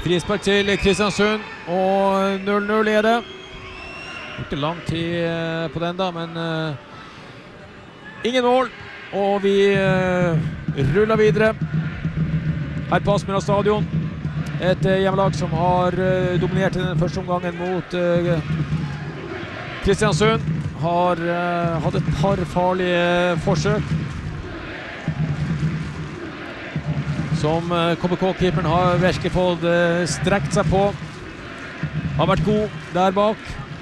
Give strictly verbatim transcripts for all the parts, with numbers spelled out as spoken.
Frispark til Kristiansund, og null null er det. Ikke lang tid på den da, men uh, ingen mål, og vi uh, ruller videre. Her på Aspmyra stadion. Et uh, hjemmelag som har uh, dominert i den første omgangen mot uh, Kristiansund. Har uh, hatt et par farlige forsøk. Som K B K-keeperen har virkelig fått uh, strekt seg på. Har vært god der bak.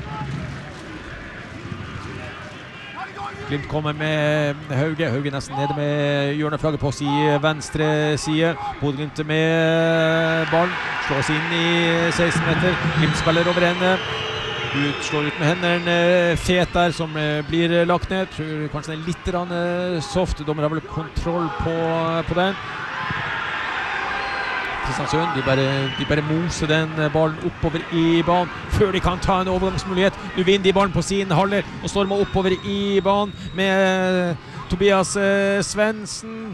Glimt kommer med Hauge. Hauge nesten nede med hjørneflagget på si venstre side. Bodø-Glimt med ballen. Slås inn i seksten meter. Glimt spiller over ende. Ut, slår ut med hendene. Fet der som blir lagt ned. Tror kanskje den er litt rann, soft. Dommer har vel kontroll på, på den. Kristiansund, de bare, de bare moser den ballen oppover i banen før de kan ta en overgangsmulighet. Nu vinner de ballen på sin halvdel og stormer oppover i banen med Tobias eh, Svendsen.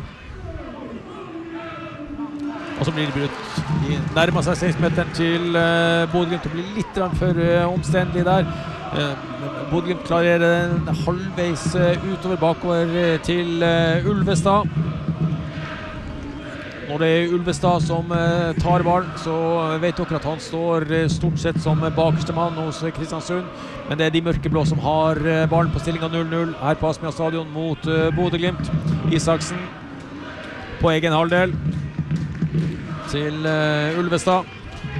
Og så blir det brutt. De nærmer seg seksten meteren til eh, Bodø-Glimt. Det blir litt for eh, omstendelig der. Eh, Bodø-Glimt klarer den halvveis eh, utover bakover eh, til eh, Ulvestad. Når det er Ulvestad som uh, tar ballen, så vet dere at han står uh, stort sett som bakerste mann hos uh, Kristiansund. Men det er de mørkeblå som har uh, ballen på stillingen null null her på Aspmyra stadion mot uh, Bodø-Glimt. Isaksen på egen halvdel til uh, Ulvestad.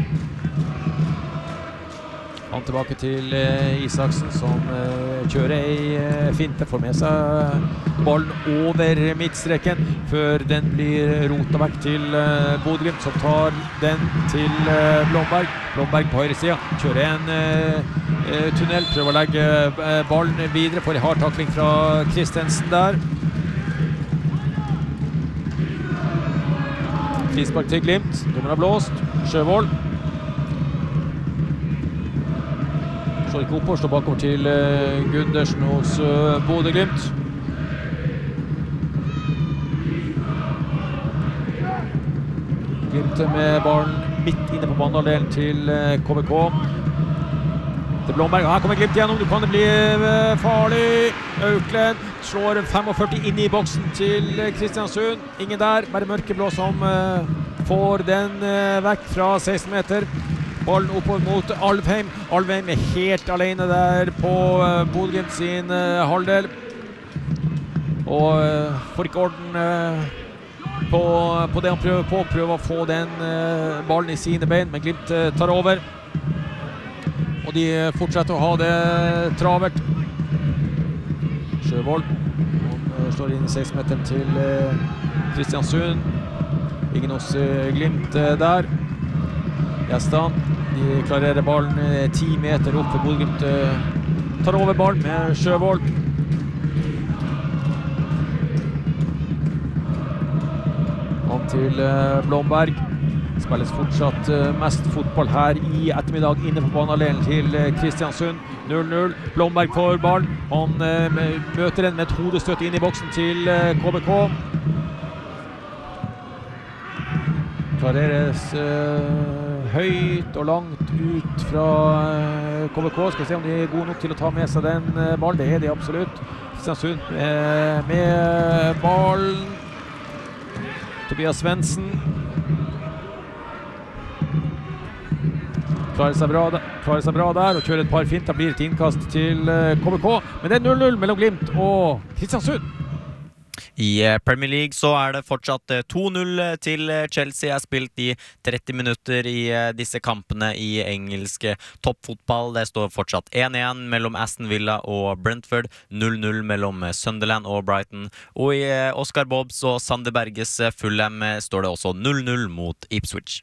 Han tilbake til uh, Isaksen som uh, kjører ei uh, finte, får med seg ballen over midtstreken før den blir rota vekk til uh, Bodø-Glimt, som tar den til uh, Blomberg. Blomberg på høyre siden, kjører en uh, uh, tunnel, prøver å legge uh, ballen videre, får en hard takling fra Kristensen der. Frispark til Glimt, dommer har blåst, Sjøvold. Slår ikke opp og slår bakover til uh, Gundersen hos uh, Bodø-Glimt. Glimt med ballen midt inne på banehalvdelen til uh, K B K. Til Blomberg, her kommer Glimt igjennom, du kan det bli uh, farlig. Auklend slår førtifem inn i boksen til uh, Kristiansund. Ingen der, bare mørkeblå som uh, får den uh, vekk fra seksten meter. Ballen oppover mot Alvheim. Alvheim er helt alene der på uh, Bodø-Glimt sin uh, halvdel. Og uh, får ikke orden uh, på, på det han prøver på. Prøver å få den uh, ballen i sine bein, men Glimt uh, tar over. Og de fortsetter å ha det travert. Sjøvold. Han uh, slår inn i seksten meteren til uh, Kristiansund. Ingen hos uh, Glimt uh, der. Gjestan, de klarerer ballen eh, ti meter opp for Bodø-Glimt eh, tar over ballen med Sjøvold. Han til eh, Blomberg. Spilles fortsatt eh, mest fotball her i ettermiddag inne på banehalvdelen til eh, Kristiansund. null null. Blomberg får ballen. Han eh, møter den med et hodestøt inn i boksen til eh, K B K. Klareres eh, høyt og langt ut fra uh, K B K. Skal vi se om de er gode nok til å ta med seg den uh, ballen. Det er de absolutt. Kristiansund uh, med ballen. Tobias Svendsen. Klarer seg bra, klarer seg bra der og kjører et par finter. Blir et innkast til uh, K B K. Men det er null null mellom Glimt og Kristiansund. I Premier League så er det fortsatt to null til Chelsea. Er spilt i tretti minutter i disse kampene i engelsk toppfotball. Det står fortsatt én én mellom Aston Villa og Brentford, null null mellom Sunderland og Brighton. Og i Oscar Bobbs og Sander Berges Fulham står det også null null mot Ipswich.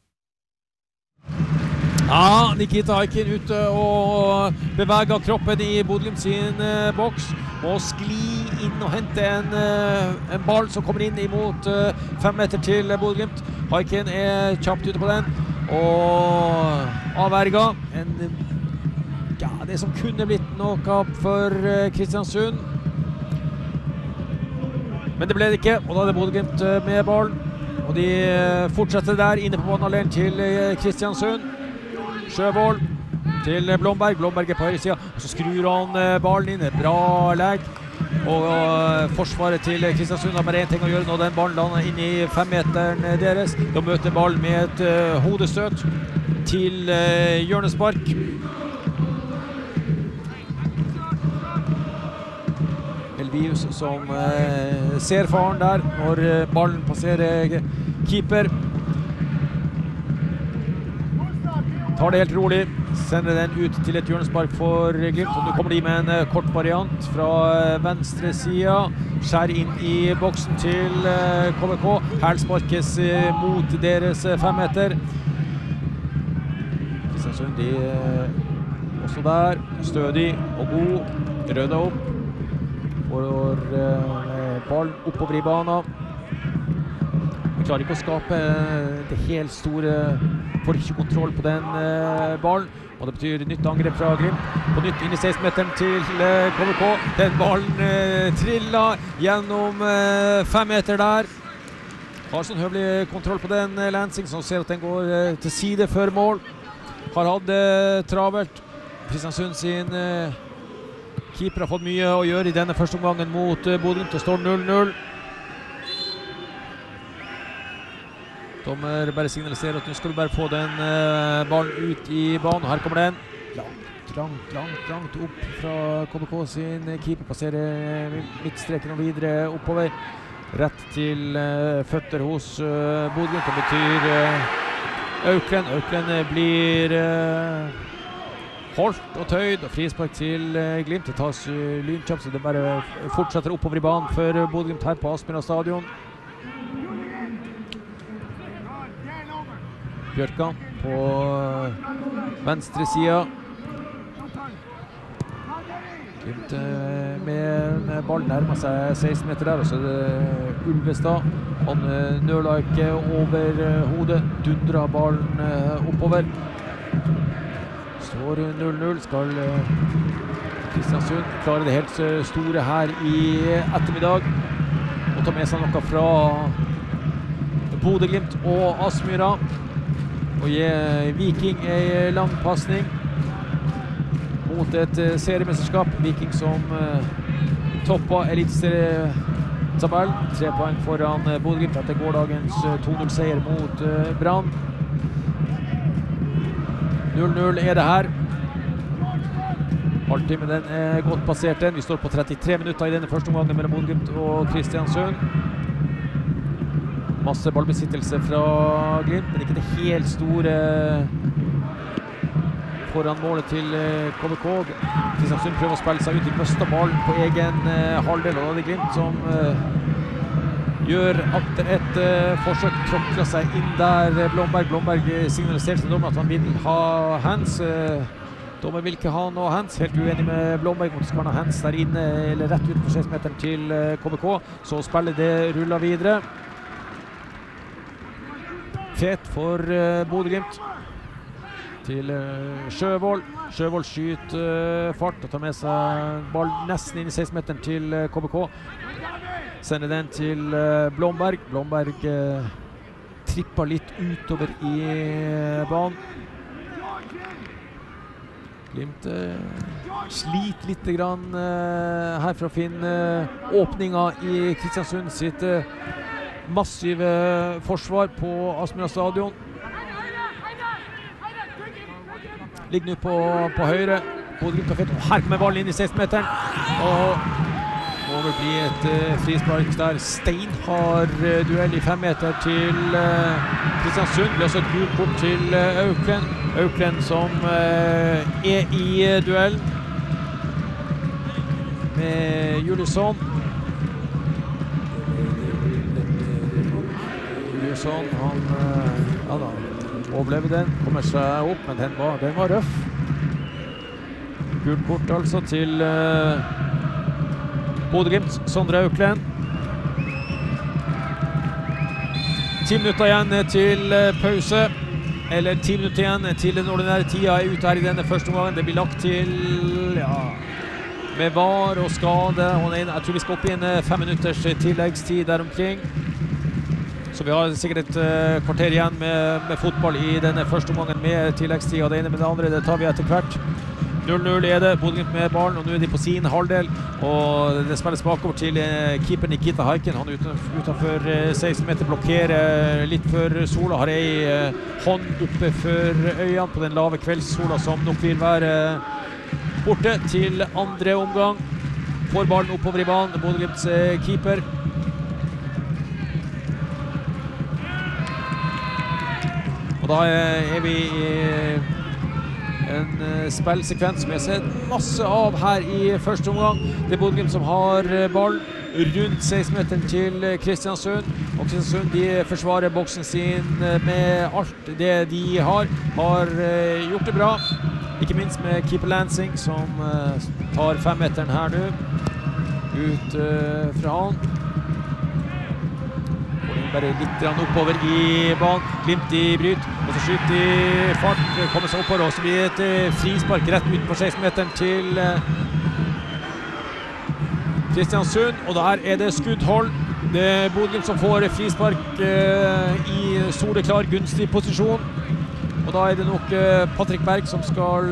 Ja, Nikita Aikin ute og beveger kroppen i Bodø-Glimt sin uh, boks. Må skli inn og hente en, uh, en ball som kommer inn imot uh, fem meter til Bodø-Glimt. Aikin er kjapt ute på den og avverga. En, ja, det som kunne blitt noe for uh, Kristiansund. Men det ble det ikke, og da er det Bodø-Glimt uh, med ballen. Og de fortsetter der inne på banehalvdelen til Kristiansund. Sjøvold til Blomberg. Blomberg er på høyre siden. Og så skrur han ballen inn. Bra legg. Og forsvaret til Kristiansund har bare en ting å gjøre når den ballen lander inn i femmeteren deres. De møter ballen med et uh, hodestøt til uh, hjørnespark. Elvius som uh, ser faren der når uh, ballen passerer keeper. Tar det helt rolig, sender den ut til et hjørnespark for Glimt. Og nå kommer de med en uh, kort variant fra uh, venstre siden. Skjær inn i boksen til uh, K V K. Her sparkes uh, mot deres uh, femmeter. Kristiansund, de uh, også der. Stødig og god. Røda opp. For uh, ballen oppover i banen. Vi klarer ikke å skape uh, det helt store. Får ikke kontroll på den uh, ballen. Og det betyr nytt angrep fra Glimt. På nytt inn i seksten-meteren til uh, K V K. Den ballen uh, triller gjennom uh, fem meter der. Har sånn høvelig kontroll på den uh, Lansing, som ser at den går uh, til side før mål. Har hatt uh, travelt. Kristiansund sin uh, keeper har fått mye å gjøre i denne første omgangen mot uh, Bodø Glimt. Det står null null. Dommer bare signaliserer at nå skal vi bare få den uh, ballen ut i banen. Her kommer den. Langt, langt, langt, langt opp fra K V K sin keeper. Passerer midtstreken og videre oppover. Rett til uh, føtter hos uh, Bodø Glimt. Det betyr uh, Auklend. Auklend blir uh, holdt og tøyd, og frispark til uh, Glimt. Det tas uh, lynkjapt, så det bare fortsetter oppover i banen for uh, Bodø Glimt her på Aspmyra stadion. Bjørkan på uh, venstre siden. Glimt uh, med, med ball nærmer seg seksten meter der, og så er det Ulvestad. Han uh, nøler ikke over uh, hodet, dundrer ballen uh, oppover. Står null null, skal uh, Kristiansund klare det helt uh, store her i ettermiddag. Og ta med seg noe fra Bodø Glimt og Aspmyra. Og gi Viking en lang passning mot et uh, seriemesterskap. Viking som uh, toppa eliteserietabell. Tre poeng foran uh, Bodø Glimt etter gårdagens uh, to null seier mot uh, Brann. null null er det her. Halvtime den er godt passert den. Vi står på trettitre minutter i denne første omgangen mellom Bodø Glimt og Kristiansund. Masse ballbesittelse fra Glimt, men ikke det helt store foran målet til K V K. Kristiansund prøver å spille seg ut. De møster ballen på egen uh, halvdel, og det er Glimt som uh, gjør at et uh, forsøk tråkler seg inn der. Blomberg, Blomberg signaliserer til dommer at han vil ha hands. Uh, dommer vil ikke ha noe hands. Helt uenig med Blomberg mot skal han ha hands der inne, eller rett ut på seksten-meteren til uh, K V K. Så spiller det ruller videre. Fet for uh, Bodø Glimt til uh, Sjøvold. Sjøvold skyter uh, fart og tar med seg ball nesten inn i seksten-meteren til uh, K V K. Sender den til uh, Blomberg. Blomberg uh, tripper litt utover i uh, banen. Glimt uh, sliter litt grann uh, her for å finne uh, åpninger i Kristiansund sitt uh, massive forsvar på Aspmyra stadion. Ligger nå på, på høyre. Bodø Glimt har fett. Og her kommer ballen inn i seksten-meteren. Og må vel bli et uh, frispark der. Steinhard uh, duell i fem meter til uh, Kristiansund. Blir også et gult kort til uh, Auklend. Auklend som uh, er i uh, duell med Juliusson. Sånn, han ja da, overlever den, kommer seg opp, men den var, den var røff. Gult kort altså til uh, Bodø Glimt, Sondre Auklend. Ti minutter igjen til uh, pause, eller ti minutter igjen til den ordinære tida er ute her i denne første omgangen. Det blir lagt til, ja, med var og skade. Og jeg tror vi skal opp i en uh, fem minutters tilleggstid der omkring. Så vi har sikkert et uh, kvarter igjen med, med fotball i denne første omgangen med tilleggstid, og det ene med det andre, det tar vi etter hvert. null null er det, Bodø/Glimt med ballen, og nå er de på sin halvdel, og det spilles bakover til uh, keeper Nikita Haiken. Han uten, utenfor uh, seksten meter blokkerer litt før sola, har ei uh, hånd oppe for øynene på den lave kveldssola som nok vil være uh, borte til andre omgang. Får ballen oppover i banen, Bodø/Glimts uh, keeper. Og da er vi i en spillsekvens som jeg har sett masse av her i første omgang. Det er Bodø/Glimt som har ball rundt seksten meteren til Kristiansund. Og Kristiansund de forsvarer boksen sin med alt det de har. Har gjort det bra. Ikke minst med keeper Lansing som tar femmeteren her nå. Ut fra han. Bare litt oppover i banen, Glimt i bryt, og så skyter i fart, kommer seg oppover, og så blir det et frispark rett utenfor seksten meteren til Kristiansund, og der er det skuddhold. Det er Bodø/Glimt som får frispark i soleklar gunstig posisjon, og da er det nok Patrick Berg som skal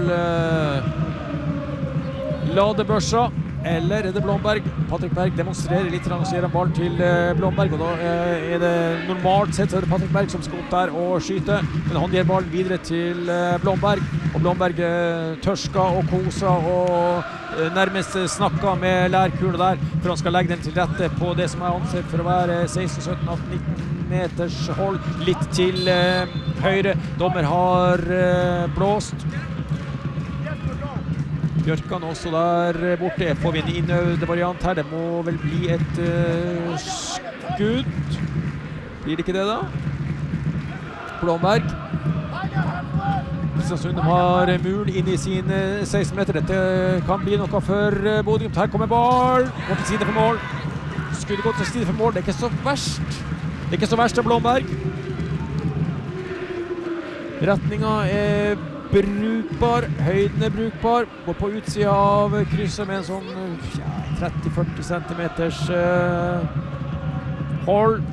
lade børsa. Eller er det Blomberg? Patrick Berg demonstrerer litt, og så gir han ball til Blomberg, og da er det normalt sett så er det Patrick Berg som skal opp der og skyte, men han gir ballen videre til Blomberg, og Blomberg tørsker og koser og nærmest snakker med lærkula der, for han skal legge den til rette på det som er ansett for å være seksten, sytten, atten, nitten meters hold, litt til høyre. Dommer har blåst. Bjørkan også der borte. Får vi en innøvde variant her. Det må vel bli et uh, skudd. Blir det ikke det da? Blomberg. Kristiansund har mul inn i sine seksten meter. Dette kan bli noe for uh, Bodø/Glimt. Her kommer ball. Går til side for mål. Skuddet går til side for mål. Det er ikke så verst. Det er ikke så verst av Blomberg. Retninga er brukbar, høyden er brukbar, går på utsida av krysset med en sånn ja, tretti til førti centimeters uh, hold.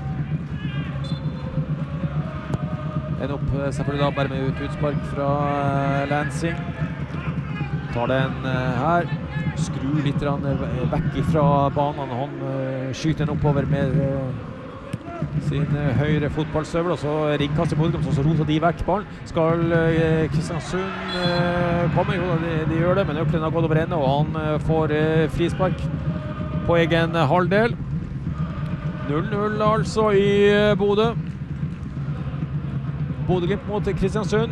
En opp selvfølgelig da bare med ut utspark fra uh, Lansing. Tar den uh, her, skrur litt rann, uh, vekk fra banen, han uh, skyter den oppover med uh, sin uh, høyre fotballstøvel, og så ringkast i Bodø/Glimt, og så roter de vekk ballen. Skal uh, Kristiansund uh, komme? Jo, de, de gjør det, men Øklen har gått over ende, og han uh, får uh, frispark på egen uh, halvdel. null null altså i uh, Bodø. Bodø/Glimt mot Kristiansund.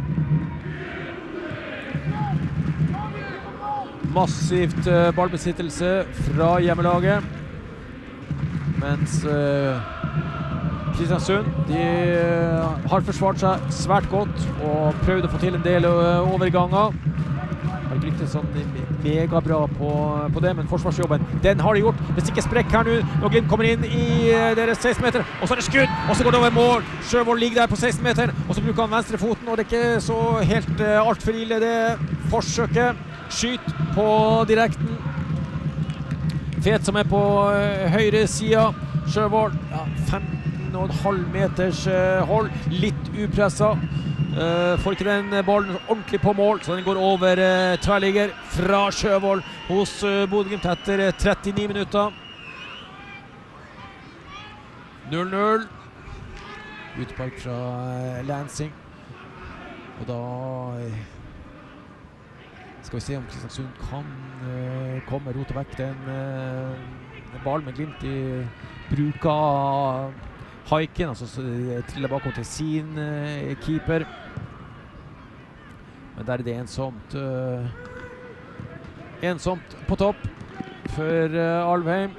Massivt uh, ballbesittelse fra hjemmelaget, mens uh, Kristiansund de har forsvart seg svært godt og prøvd å få til en del overganger. Har ikke lyktes sånn megabra på, på det, men forsvarsjobben, den har de gjort. Hvis ikke sprekk her nå, når Glimt kommer inn i deres seksten meter, og så er det skudd, og så går det over mål. Sjøvold ligger der på seksten meter, og så bruker han venstre foten, og det er ikke så helt uh, alt for ille det forsøket. Skyt på direkten. Fet som er på uh, høyre siden. Sjøvold, ja, femten og en halv meters uh, hold, litt upresset. Uh, får ikke den ballen ordentlig på mål, så den går over uh, tverrligger fra Sjøvold hos uh, Bodø/Glimt etter uh, trettini minutter. null null. Utpark fra uh, Lansing. Og da uh, skal vi se om Kristiansund kan uh, komme rote vekk den uh, ballen med Glimt i bruk av Haiken, altså triller bakom til sin uh, keeper. Men der er det ensomt uh, ensomt på topp for uh, Alvheim.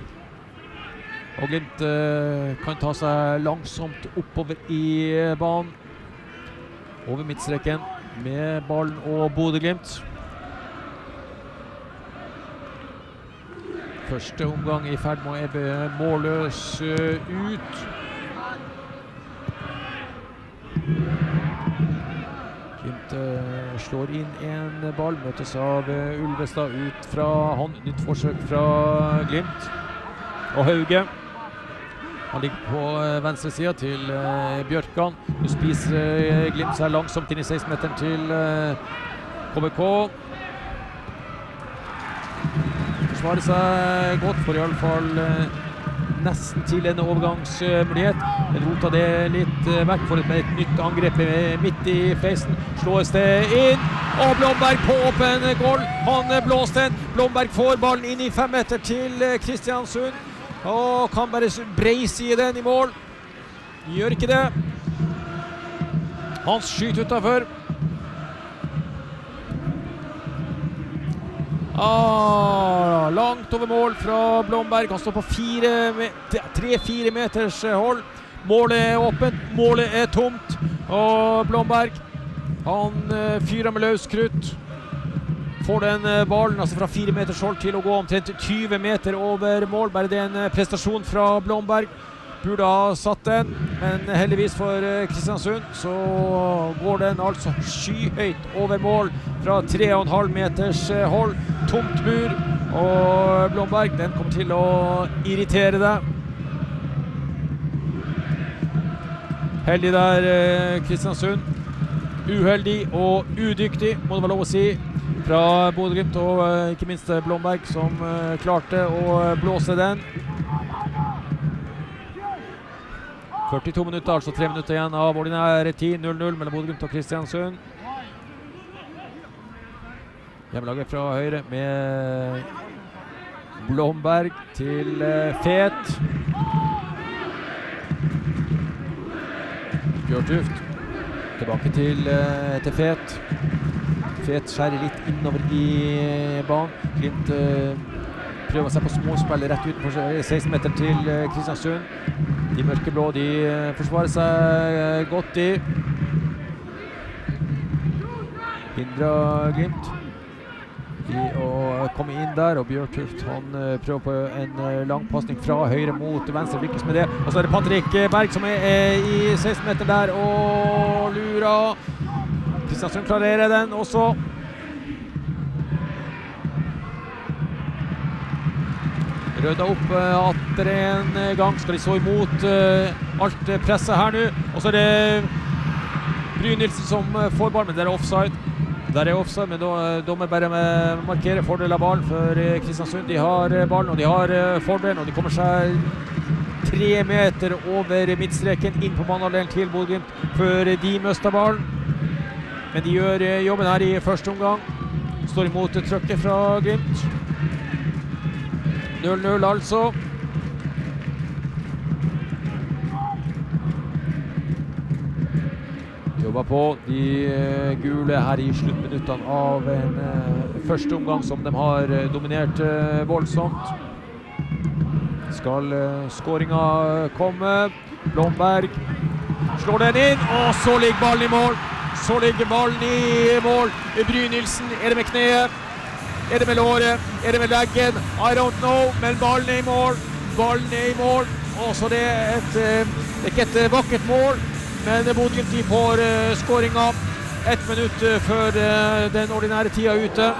Og Glimt uh, kan ta seg langsomt oppover i uh, banen. Over midtstreken med ballen og Bodø/Glimt. Første omgang i ferd med å ebbe målløs uh, ut. Glimt uh, slår inn en ball, møtes av uh, Ulvestad ut fra hånd. Nytt forsøk fra Glimt. Og Hauge. Han ligger på venstre siden til uh, Bjørkan. Nå spiser uh, Glimt seg langsomt inn i seksten-meteren til uh, K B K. Forsvarer seg godt for i alle fall uh, nesten til en overgangsmulighet. Men rota det litt uh, vekk for et, et nytt angrep midt i feisen. Slås det inn, og Blomberg på åpen goal. Han uh, blåste den. Blomberg får ballen inn i fem meter til uh, Kristiansund. Og kan bare breise i den i mål. Gjør ikke det. Hans skyter utenfor. Ah, langt over mål fra Blomberg. Han står på tre-fire meters hold. Målet er åpent, målet er tomt. Og Blomberg, han fyrer med løs krutt. Får den ballen altså fra fire meters hold til å gå omtrent tyve meter over mål. Bare det er en prestasjon fra Blomberg. Burde ha satt den, men heldigvis for Kristiansund så går den altså skyhøyt over mål fra tre komma fem meters hold. Tomt mur, og Blomberg, den kommer til å irritere deg. Heldig der, Kristiansund. Uheldig og udyktig, må det være lov å si, fra Bodø/Glimt, og uh, ikke minst Blomberg som uh, klarte å blåse den. førtito minutter, altså tre minutter igjen av ordinær tid. null null mellom Bodø/Glimt og Kristiansund. Hjemmelaget fra høyre med Blomberg til uh, Fet. Bjørtuft tilbake til, uh, til Fet. Fet skjærer litt innover i banen. Glimt uh, prøver å se på småspill rett utenfor seksten meter til uh, Kristiansund. De mørkeblå, de uh, forsvarer seg uh, godt i. Hindrer Glimt i å komme inn der, og Bjørtuft han uh, prøver på en uh, lang passning fra høyre mot venstre, lykkes med det. Og så er det Patrick Berg som er, er i seksten meter der og lurer. Kristiansund klarerer den også. Rødda opp uh, atter en gang. Skal de så imot uh, alt presset her nå. Og så er det Brynildsen som uh, får ball, men det er offside. Der er offside, men da dommer bare markerer fordel av ballen for uh, Kristiansund. De har uh, ballen, og de har uh, fordelen, og de kommer seg tre meter over midtstreken inn på banehalvdelen til Bodø/Glimt før de mister ballen. Men de gjør jobben her i første omgang. Står imot trøkket fra Glimt. null null altså. Jobber på de gule her i sluttminuttene av en første omgang som de har dominert voldsomt. Skal skåringa komme. Blomberg slår den inn, og så ligger ballen i mål. Så ligger ballen i mål. Brynildsen, er det med kneet? Er det med låret? Er det med leggen? I don't know, men ballen er i mål. Ballen er i mål. Og så det er et, det er ikke et vakkert mål, men Bodø/Glimt de får uh, skåringa ett minutt uh, før uh, den ordinære tida ute.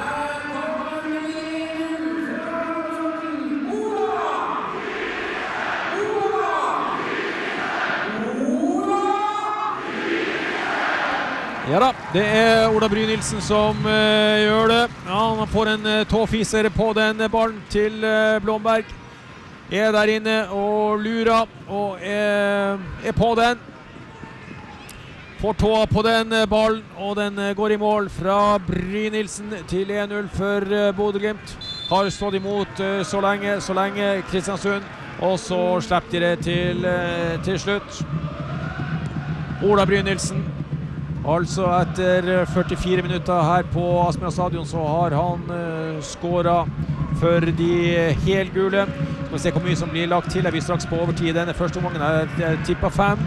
Ja da, det er Ola Brynildsen som uh, gjør det. Ja, han får en uh, tåfiser på den ballen til uh, Blomberg. Er der inne og lurer, og er, er på den. Får tåa på den uh, ballen, og den uh, går i mål fra Brynildsen til en null for uh, Bodø/Glimt. Har stått imot uh, så lenge, så lenge Kristiansund, og så slipper de det til, uh, til slutt. Ola Brynildsen. Altså etter førtifire minutter her på Aspmyra stadion så har han uh, skåret for de helgule. Skal vi se hvor mye som blir lagt til. Er vi straks på overtid i denne første omgangen. Jeg, jeg tipper fem.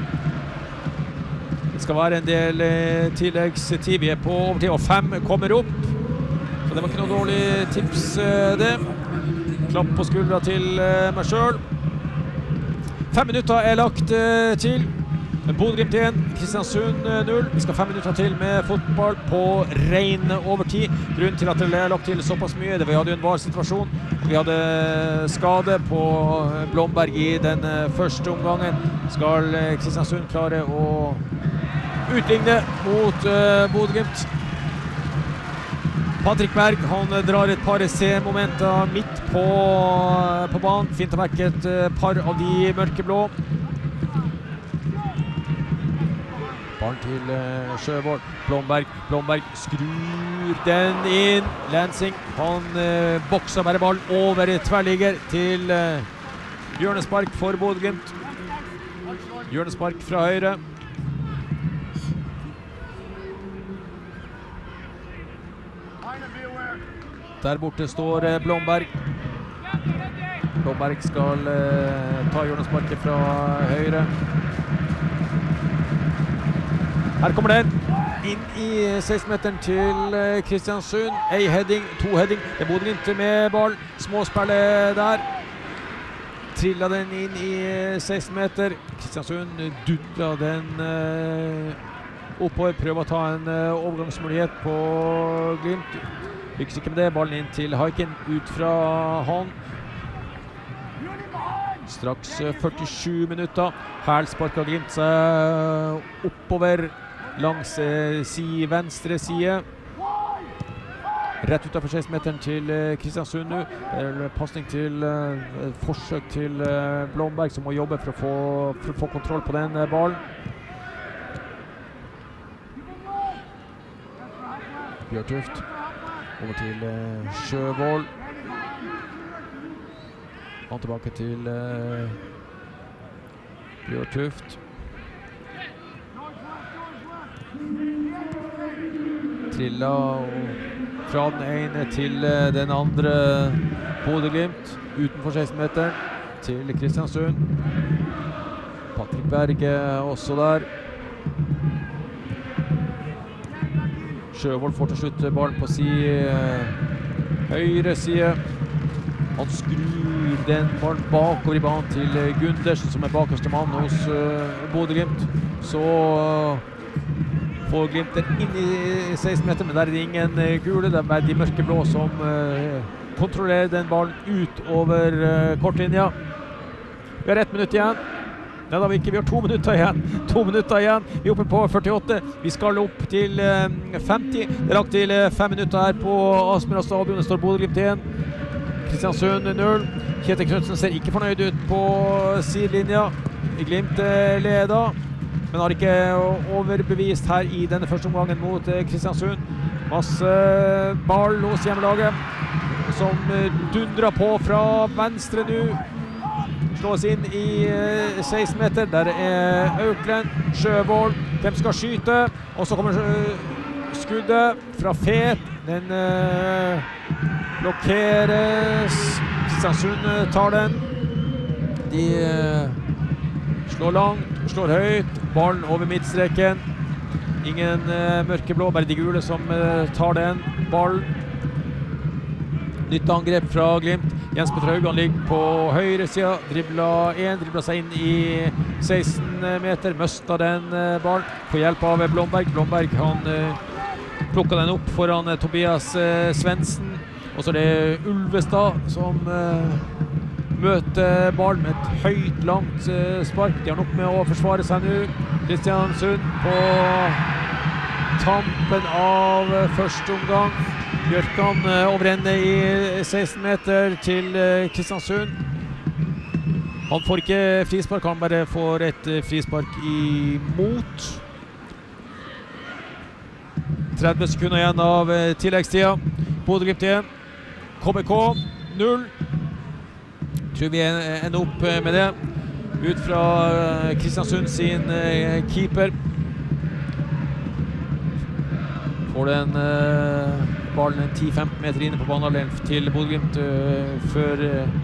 Det skal være en del uh, tilleggstid. Vi er på overtid, og fem kommer opp. Så det var ikke noe dårlig tips uh, det. Klapp på skuldra til uh, meg selv. Fem minutter er lagt uh, til. Bodø-Glimt igjen, Kristiansund null. Vi skal fem minutter til med fotball på ren overtid. Grunnen til at det er lagt til såpass mye, det vi hadde jo en var-situasjon. Vi hadde skade på Blomberg i den første omgangen. Skal Kristiansund klare å utligne mot uh, Bodø-Glimt. Patrick Berg, han drar et par C-momenter midt på, på banen. Fint å vekke et par av de mørkeblå. Barn til uh, Sjøvold. Blomberg, Blomberg skrur den inn. Lansing, han uh, bokser bare ballen over tverrligger til uh, hjørnespark for Bodø-Glimt. Hjørnespark fra høyre. Der borte står uh, Blomberg. Blomberg skal uh, ta hjørnesparket fra høyre. Her kommer den inn i seksten-meteren til Kristiansund. Ei heading, to heading. Det er Bodø-Glimt med ball. Småspillet der. Trilla den inn i seksten-meter. Kristiansund dudla den uh, oppover. Prøver å ta en uh, overgangsmulighet på Glimt. Lykkes ikke med det. Ballen inn til Haiken ut fra han. Straks førtisju minutter. Her sparker Glimt seg oppover langs eh, si venstre side. Rett utenfor seksten-meteren til eh, Kristiansund nå. Det er passning til eh, forsøk til eh, Blomberg som må jobbe for å få, for å få kontroll på den eh, ballen. Bjørtuft over til eh, Sjøvold. Han tilbake til eh, Bjørtuft. Trilla fra den ene til uh, den andre Bodø-Glimt utenfor seksten-meteren til Kristiansund. Patrick Berg også der. Sjøvold får til slutt ballen på si uh, høyre side. Han skrur den ballen bakover i banen til uh, Gundersen, som er bakerste mann hos uh, Bodø-Glimt. Så uh, får Glimt den inn i seksten-meteren, men der er det ingen uh, gule. Det er bare de mørkeblå som uh, kontrollerer den ballen ut over uh, kortlinja. Vi har ett minutt igjen. Nei, da har vi ikke. Vi har to minutter igjen. To minutter igjen. Vi er oppe på førtiåtte. Vi skal opp til uh, femti. Det er lagt til uh, fem minutter her på Aspmyra stadion. Det står Bodø-Glimt igjen. Kristiansund null. Kjetil Knudsen ser ikke fornøyd ut på sidelinja. Glimt uh, leder, men har ikke overbevist her i denne første omgangen mot uh, Kristiansund. Masse ball hos hjemmelaget, som uh, dundrer på fra venstre nå. Slås inn i uh, seksten-meter. Der er Auklend, Sjøvold. Hvem skal skyte? Og så kommer uh, skuddet fra Fet. Den uh, blokkeres. Kristiansund uh, tar den. De uh, slår langt, slår høyt. Ballen over midtstreken. Ingen uh, mørkeblå, bare de gule som uh, tar den ballen. Nytt angrep fra Glimt. Jens Petter Haugan ligger på høyre siden. Dribla en, dribla seg inn i seksten meter. Møsta den uh, ballen. Får hjelp av Blomberg. Blomberg han uh, plukket den opp foran uh, Tobias uh, Svendsen. Og så er det Ulvestad som uh, møter ballen med et høyt, langt uh, spark. De har nok med å forsvare seg nå. Kristiansund på tampen av uh, første omgang. Bjørkan uh, over ende i seksten meter til uh, Kristiansund. Han får ikke frispark, han bare får et uh, frispark imot. tretti sekunder igjen av uh, tilleggstida. Bodø-Glimt igjen. K B K null. Tror vi ender opp med det. Ut fra Kristiansund sin uh, keeper. Får den uh, ballen ti til femten meter inne på banehalvdelen til Bodø-Glimt uh, før uh,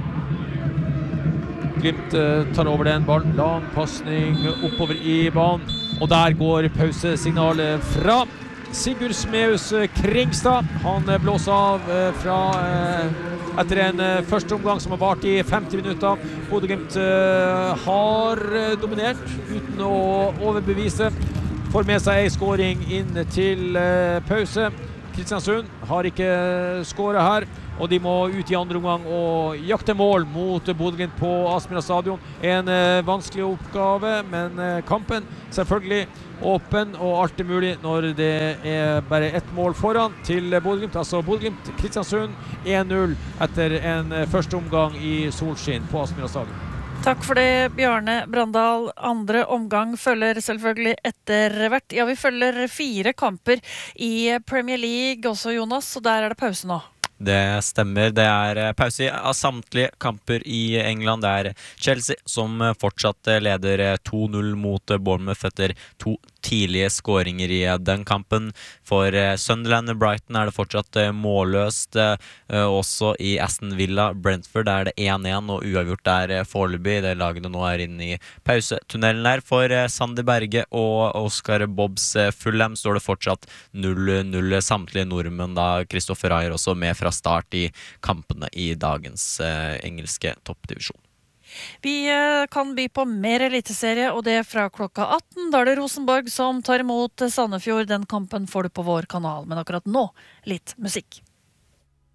Glimt uh, tar over den ballen. Lang passning oppover i banen. Og der går pausesignalet fra Sigurd Smeus Kringstad. Han blåser av uh, fra uh, etter en uh, første omgang som har vart i femti minutter. Bodø-Glimt uh, har uh, dominert uten å overbevise. Får med seg en scoring inn til uh, pause. Kristiansund har ikke skåret her, og de må ut i andre omgang og jakte mål mot Bodø-Glimt på Aspmyra stadion. En uh, vanskelig oppgave, men uh, kampen selvfølgelig åpen, og alt er mulig når det er bare ett mål foran til Bodø-Glimt. Altså Bodø-Glimt Kristiansund en null etter en uh, første omgang i solskinn på Aspmyra stadion. Takk for det, Bjarne Brandal. Andre omgang følger selvfølgelig etter hvert. Ja, vi følger fire kamper i Premier League også, Jonas, så der er det pause nå. Det stemmer, det er pause av samtlige kamper i England. Det er Chelsea som fortsatt leder to null mot Bournemouth etter to tidlige skåringer i den kampen. For Sunderland og Brighton er det fortsatt målløst. Også i Aston Villa Brentford er det en en, og uavgjort er foreløpig. Det lagene nå er inne i pausetunnelen her. For Sander Berge og Oscar Bobbs Fulham står det fortsatt null null. Samtlige nordmenn, da Kristoffer Ayer også med fra start i kampene i dagens eh, engelske toppdivisjon. Vi eh, kan by på mer eliteserie, og det fra klokka atten. Da er det Rosenborg som tar imot Sandefjord. Den kampen får du på vår kanal, men akkurat nå litt musikk.